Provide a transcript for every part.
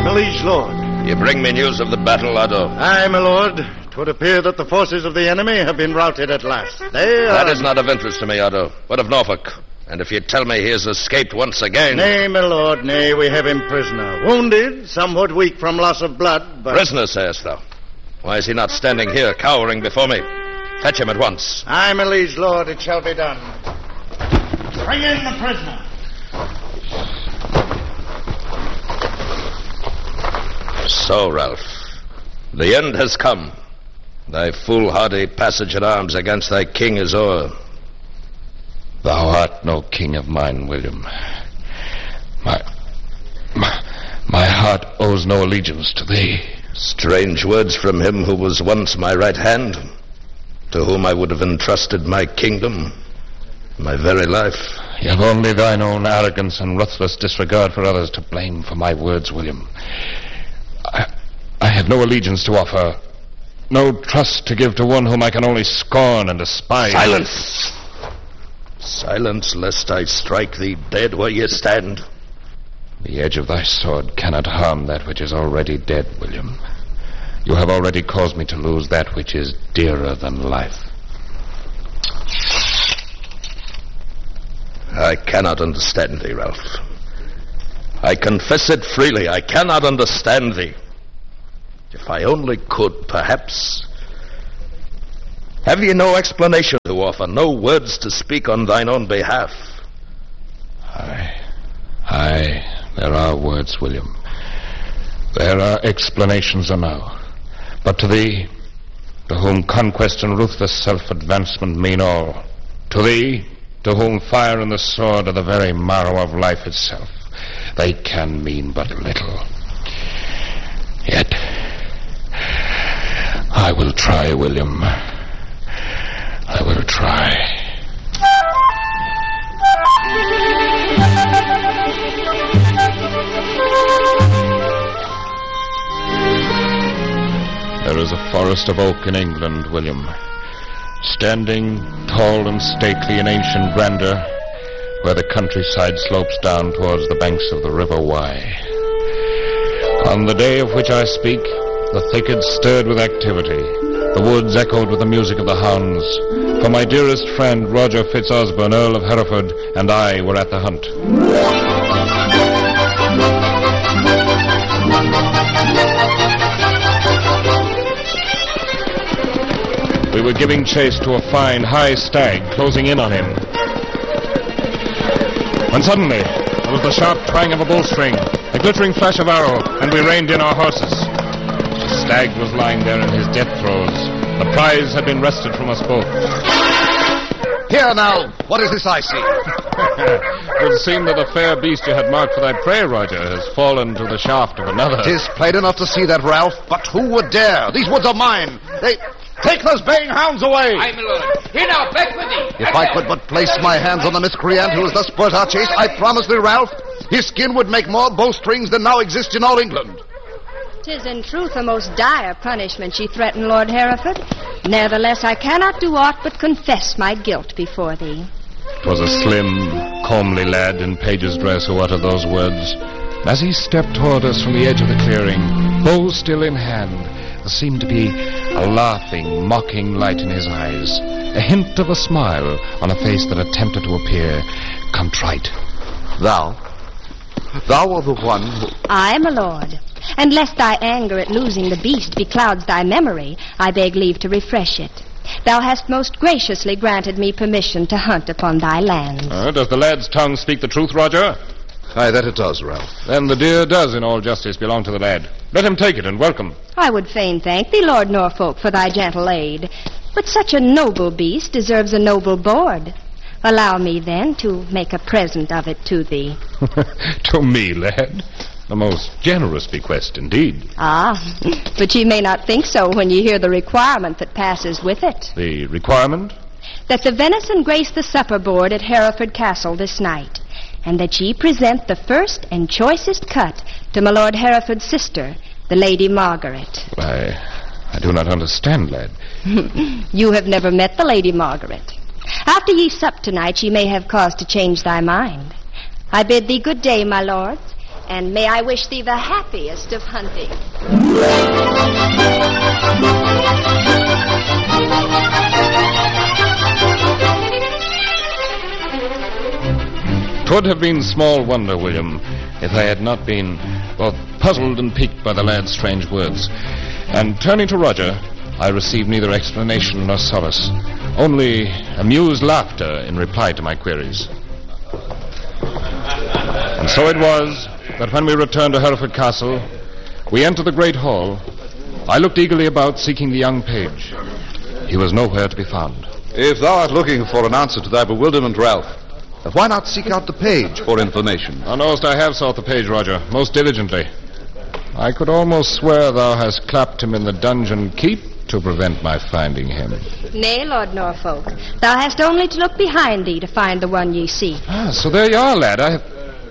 my liege lord. You bring me news of the battle, Otto? Aye, my lord. It would appear that the forces of the enemy have been routed at last. That is not of interest to me, Otto. What of Norfolk? And if you tell me he has escaped once again... Nay, my lord, nay, we have him prisoner. Wounded, somewhat weak from loss of blood, but... Prisoner, sayest thou? Why is he not standing here, cowering before me? Fetch him at once. Aye, my liege lord, it shall be done. Bring in the prisoner. So, Ralph, the end has come. Thy foolhardy passage at arms against thy king is o'er. Thou art no king of mine, William. My heart owes no allegiance to thee. Strange words from him who was once my right hand, to whom I would have entrusted my kingdom, my very life. You have only thine own arrogance and ruthless disregard for others to blame for my words, William. I have no allegiance to offer, no trust to give to one whom I can only scorn and despise. Silence! Silence, lest I strike thee dead where you stand. The edge of thy sword cannot harm that which is already dead, William. You have already caused me to lose that which is dearer than life. I cannot understand thee, Ralph. I confess it freely. I cannot understand thee. If I only could, perhaps... Have ye no explanation to offer, no words to speak on thine own behalf? Aye, there are words, William. There are explanations enow. But to thee, to whom conquest and ruthless self-advancement mean all, to thee, to whom fire and the sword are the very marrow of life itself, they can mean but little. Yet, I will try, William. I will try. There is a forest of oak in England, William, standing tall and stately in ancient grandeur, where the countryside slopes down towards the banks of the River Wye. On the day of which I speak, the thickets stirred with activity, the woods echoed with the music of the hounds, for my dearest friend Roger Fitzosborne, Earl of Hereford, and I were at the hunt. We were giving chase to a fine, high stag, closing in on him. When suddenly, there was the sharp twang of a bowstring, a glittering flash of arrow, and we reined in our horses. The stag was lying there in his death throes. The prize had been wrested from us both. Here now, what is this I see? It would seem that the fair beast you had marked for thy prey, Roger, has fallen to the shaft of another. 'Tis plain enough to see that, Ralph, but who would dare? These woods are mine. Take those baying hounds away! Aye, my lord. Here now, back with thee. If I could but place my hands on the miscreant who has thus spoilt our chase, I promise thee, Ralph, his skin would make more bowstrings than now exist in all England. 'Tis in truth a most dire punishment ye threaten, Lord Hereford. Nevertheless, I cannot do aught but confess my guilt before thee. 'Twas a slim, comely lad in page's dress who uttered those words. As he stepped toward us from the edge of the clearing, bow still in hand, there seemed to be a laughing, mocking light in his eyes, a hint of a smile on a face that attempted to appear contrite. Thou art the one who... Aye, my lord. And lest thy anger at losing the beast beclouds thy memory, I beg leave to refresh it. Thou hast most graciously granted me permission to hunt upon thy lands. Does the lad's tongue speak the truth, Roger? Aye, that it does, Ralph. Then the deer does, in all justice, belong to the lad. Let him take it and welcome. I would fain thank thee, Lord Norfolk, for thy gentle aid. But such a noble beast deserves a noble board. Allow me, then, to make a present of it to thee. To me, lad? A most generous bequest, indeed. Ah, but ye may not think so when ye hear the requirement that passes with it. The requirement? That the venison grace the supper board at Hereford Castle this night, and that ye present the first and choicest cut to my Lord Hereford's sister, the Lady Margaret. I do not understand, lad. You have never met the Lady Margaret. After ye sup tonight, ye may have cause to change thy mind. I bid thee good day, my lords, and may I wish thee the happiest of hunting. 'Twould have been small wonder, William, if I had not been both puzzled and piqued by the lad's strange words. And turning to Roger, I received neither explanation nor solace, only amused laughter in reply to my queries. And so it was that when we returned to Hereford Castle, we entered the great hall. I looked eagerly about, seeking the young page. He was nowhere to be found. If thou art looking for an answer to thy bewilderment, Ralph, why not seek out the page for information? Thou knowest I have sought the page, Roger, most diligently. I could almost swear thou hast clapped him in the dungeon keep to prevent my finding him. Nay, Lord Norfolk, thou hast only to look behind thee to find the one ye seek. Ah, so there you are, lad. I have...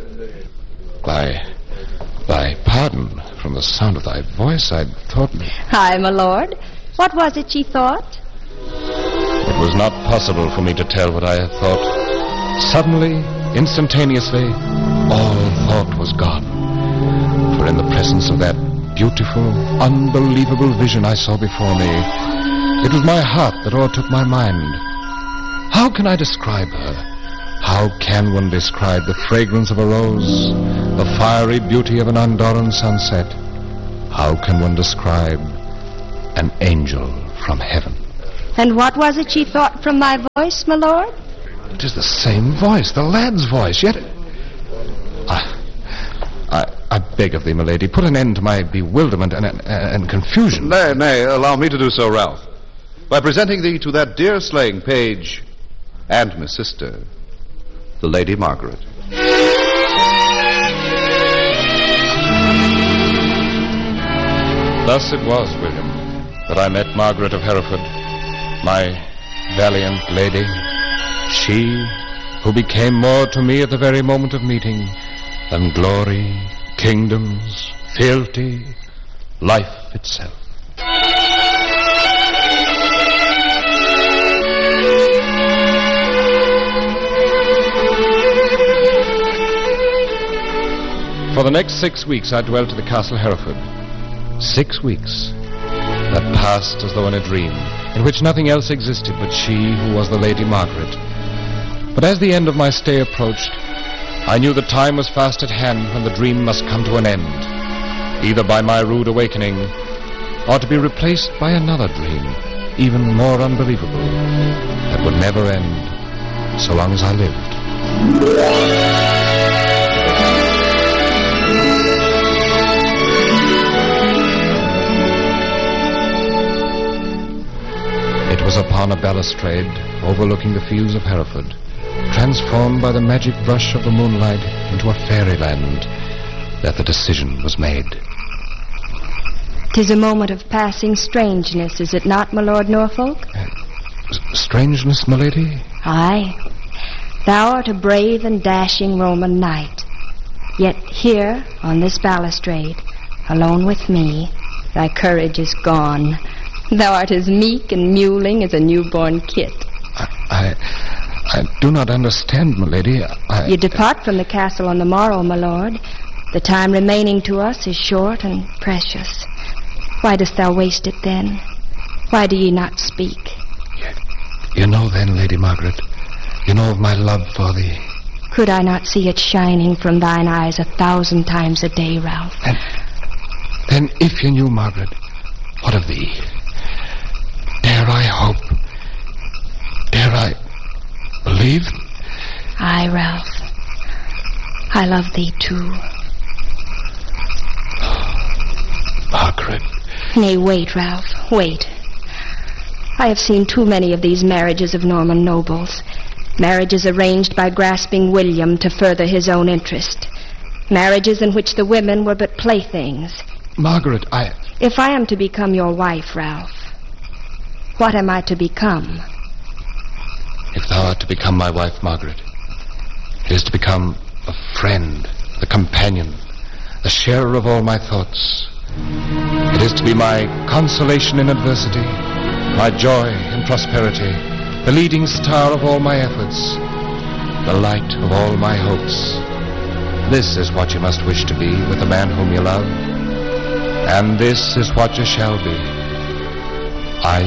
By pardon, from the sound of thy voice, I thought... Aye, my lord. What was it ye thought? It was not possible for me to tell what I had thought. Suddenly, instantaneously, all thought was gone. For in the presence of that beautiful, unbelievable vision I saw before me, it was my heart that o'ertook my mind. How can I describe her? How can one describe the fragrance of a rose, the fiery beauty of an Andorran sunset? How can one describe an angel from heaven? And what was it ye thought from my voice, my lord? It is the same voice, the lad's voice, yet... I beg of thee, my lady, put an end to my bewilderment and confusion. Nay, allow me to do so, Ralph. By presenting thee to that dear slaying page and my sister, the Lady Margaret. Thus it was, William, that I met Margaret of Hereford, my valiant lady, she who became more to me at the very moment of meeting than glory, kingdoms, fealty, life itself. For the next 6 weeks I dwelt at the Castle Hereford. 6 weeks that passed as though in a dream, in which nothing else existed but she who was the Lady Margaret. But as the end of my stay approached, I knew the time was fast at hand when the dream must come to an end, either by my rude awakening or to be replaced by another dream, even more unbelievable, that would never end so long as I lived. It was upon a balustrade overlooking the fields of Hereford, transformed by the magic brush of the moonlight into a fairyland, that the decision was made. 'Tis a moment of passing strangeness, is it not, my Lord Norfolk? Strangeness, my lady? Aye. Thou art a brave and dashing Roman knight. Yet here, on this balustrade, alone with me, thy courage is gone. Thou art as meek and mewling as a newborn kit. I do not understand, my lady. You depart from the castle on the morrow, my lord. The time remaining to us is short and precious. Why dost thou waste it then? Why do ye not speak? You know then, Lady Margaret, you know of my love for thee. Could I not see it shining from thine eyes 1,000 times a day, Ralph? Then if you knew, Margaret, what of thee? Dare I hope? Dare I believe? Aye, Ralph. I love thee too. Margaret. Nay, wait, Ralph, wait. I have seen too many of these marriages of Norman nobles. Marriages arranged by grasping William to further his own interest. Marriages in which the women were but playthings. Margaret, If I am to become your wife, Ralph, what am I to become? If thou art to become my wife, Margaret, it is to become a friend, a companion, a sharer of all my thoughts. It is to be my consolation in adversity, my joy in prosperity, the leading star of all my efforts, the light of all my hopes. This is what you must wish to be with the man whom you love, and this is what you shall be. I